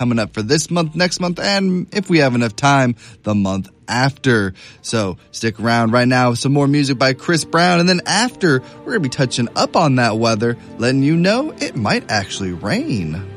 coming up for this month, next month, and if we have enough time, the month after. So stick around right now with some more music by Chris Brown. And then after, we're going to be touching up on that weather, letting you know it might actually rain.